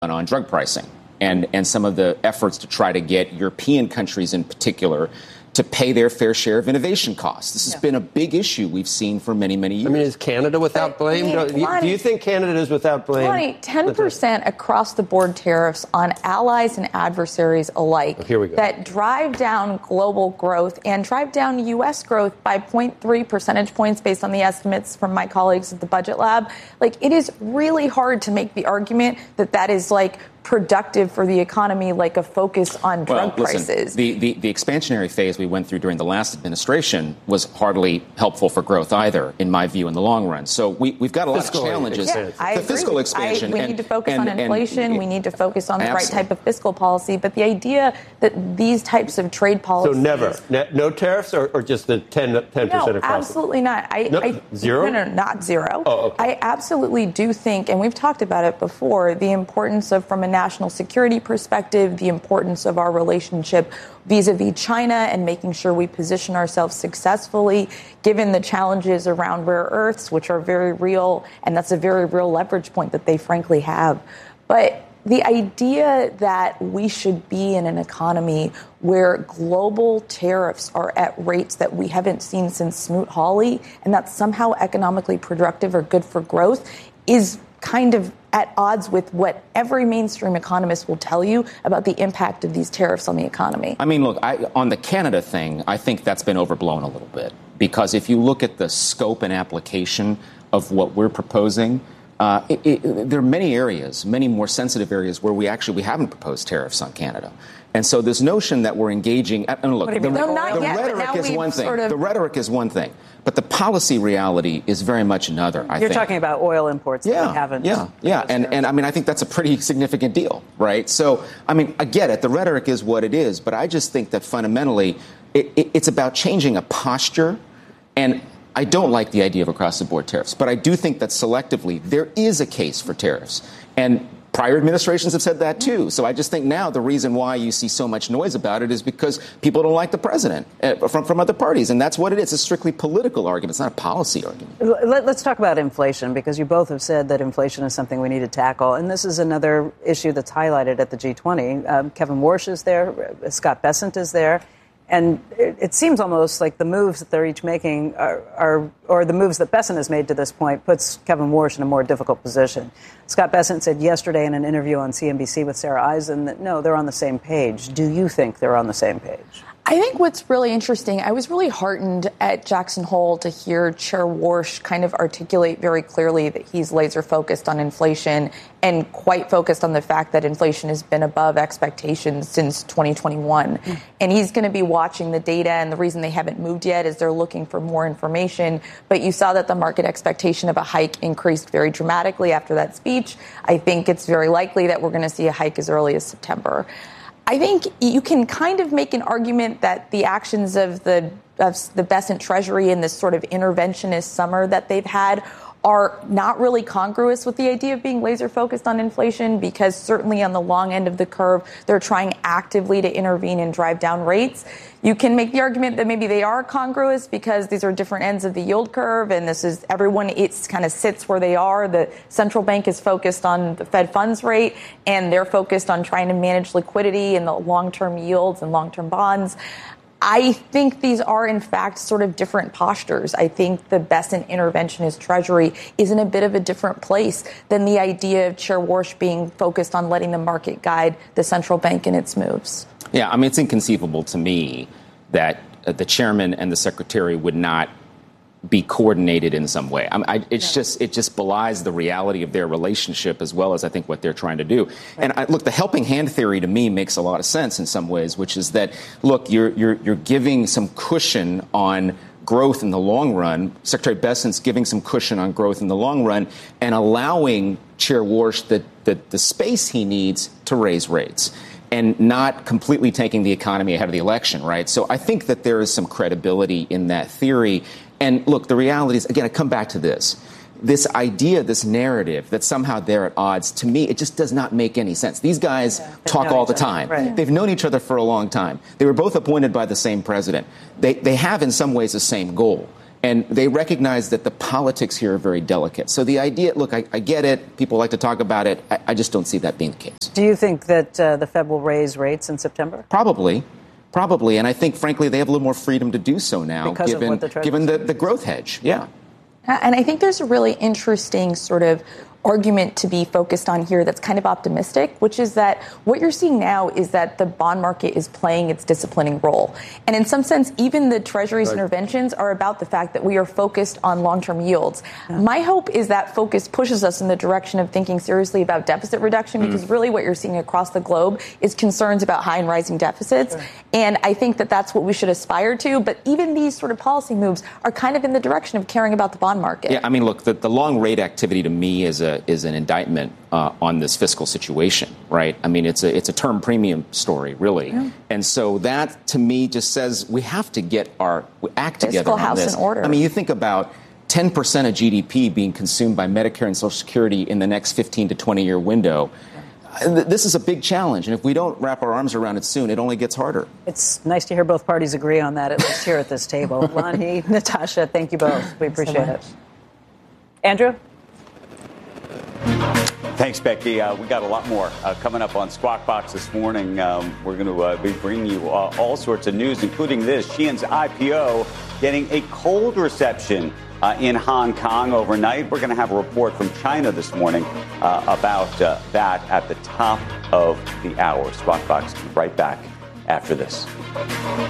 on drug pricing and some of the efforts to try to get European countries in particular to pay their fair share of innovation costs. This has been a big issue we've seen for many, many years. I mean, is Canada without blame? Do you think Canada is without blame? 10% across the board tariffs on allies and adversaries alike that drive down global growth and drive down U.S. growth by 0.3 percentage points based on the estimates from my colleagues at the Budget Lab. Like, it is really hard to make the argument that that is like productive for the economy, like a focus on drug prices. The expansionary phase we went through during the last administration was hardly helpful for growth either, in my view, in the long run. So we've got a lot of challenges. The fiscal expansion. We need to focus on inflation. We need to focus on the right type of fiscal policy. But the idea that these types of trade policies... So never? No tariffs or just the 10% across? No, absolutely not. Zero? No, not zero. Oh, okay. I absolutely do think, and we've talked about it before, the importance of, from a national security perspective, the importance of our relationship vis-a-vis China and making sure we position ourselves successfully, given the challenges around rare earths, which are very real, and that's a very real leverage point that they frankly have. But the idea that we should be in an economy where global tariffs are at rates that we haven't seen since Smoot-Hawley, and that's somehow economically productive or good for growth, is kind of at odds with what every mainstream economist will tell you about the impact of these tariffs on the economy. I mean, look, on the Canada thing, I think that's been overblown a little bit, because if you look at the scope and application of what we're proposing, there are many areas, many more sensitive areas where we haven't proposed tariffs on Canada. And so this notion that we're engaging, and look, the rhetoric is one thing. The rhetoric is one thing, but the policy reality is very much another. You're talking about oil imports that we haven't. Yeah, and I mean, I think that's a pretty significant deal, right? So, I mean, I get it. The rhetoric is what it is, but I just think that fundamentally, it's about changing a posture. And I don't like the idea of across-the-board tariffs, but I do think that selectively there is a case for tariffs. And prior administrations have said that, too. So I just think now the reason why you see so much noise about it is because people don't like the president from other parties. And that's what it is. It's a strictly political argument. It's not a policy argument. Let's talk about inflation, because you both have said that inflation is something we need to tackle. And this is another issue that's highlighted at the G20. Kevin Warsh is there. Scott Bessent is there. And it seems almost like the moves that they're each making or the moves that Bessent has made to this point puts Kevin Warsh in a more difficult position. Scott Bessent said yesterday in an interview on CNBC with Sarah Eisen that, no, they're on the same page. Do you think they're on the same page? I think what's really interesting, I was really heartened at Jackson Hole to hear Chair Warsh kind of articulate very clearly that he's laser focused on inflation and quite focused on the fact that inflation has been above expectations since 2021. And he's going to be watching the data. And the reason they haven't moved yet is they're looking for more information. But you saw that the market expectation of a hike increased very dramatically after that speech. I think it's very likely that we're going to see a hike as early as September. I think you can kind of make an argument that the actions of the Bessent Treasury in this sort of interventionist summer that they've had are not really congruous with the idea of being laser focused on inflation, because certainly on the long end of the curve, they're trying actively to intervene and drive down rates. You can make the argument that maybe they are congruous because these are different ends of the yield curve, and this is everyone, it's kind of sits where they are. The central bank is focused on the Fed funds rate, and they're focused on trying to manage liquidity and the long-term yields and long-term bonds. I think these are, in fact, sort of different postures. I think the Bessent interventionist Treasury is in a bit of a different place than the idea of Chair Warsh being focused on letting the market guide the central bank in its moves. Yeah, I mean, it's inconceivable to me that the chairman and the secretary would not be coordinated in some way. It just belies the reality of their relationship as well as I think what they're trying to do. Right. And look, the helping hand theory to me makes a lot of sense in some ways, which is that, look, you're giving some cushion on growth in the long run. Secretary Bessent's giving some cushion on growth in the long run and allowing Chair Warsh the space he needs to raise rates, and not completely taking the economy ahead of the election, right? So I think that there is some credibility in that theory. And look, the reality is, again, I come back to this idea, this narrative that somehow they're at odds. To me, it just does not make any sense. These guys talk all the time. Right. They've known each other for a long time. They were both appointed by the same president. They have, in some ways, the same goal. And they recognize that the politics here are very delicate. So the idea, look, I get it. People like to talk about it. I just don't see that being the case. Do you think that the Fed will raise rates in September? Probably. And I think, frankly, they have a little more freedom to do so now, because given the growth hedge. Yeah. And I think there's a really interesting sort of argument to be focused on here that's kind of optimistic, which is that what you're seeing now is that the bond market is playing its disciplining role. And in some sense, even the Treasury's interventions are about the fact that we are focused on long-term yields. My hope is that focus pushes us in the direction of thinking seriously about deficit reduction, because really what you're seeing across the globe is concerns about high and rising deficits. And I think that that's what we should aspire to. But even these sort of policy moves are kind of in the direction of caring about the bond market. Yeah, I mean, look, the long rate activity to me is an indictment on this fiscal situation, right? I mean, it's a term premium story, really. Yeah. And so that, to me, just says we have to get our act together on this. Fiscal house in order. I mean, you think about 10% of GDP being consumed by Medicare and Social Security in the next 15 to 20-year window. This is a big challenge, and if we don't wrap our arms around it soon, it only gets harder. It's nice to hear both parties agree on that, at least here at this table. Lanhee, Natasha, thank you both. We appreciate it. Andrew? Thanks, Becky. We got a lot more coming up on Squawk Box this morning. We're going to be bringing you all sorts of news, including this. Shein's IPO getting a cold reception in Hong Kong overnight. We're going to have a report from China this morning about that at the top of the hour. Squawk Box right back after this.